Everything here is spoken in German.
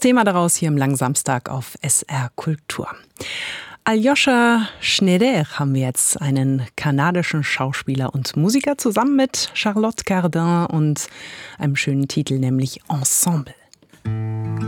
Thema daraus hier im Langen Samstag auf SR Kultur. Aljoscha Schneider haben wir jetzt, einen kanadischen Schauspieler und Musiker, zusammen mit Charlotte Cardin und einem schönen Titel, nämlich Ensemble.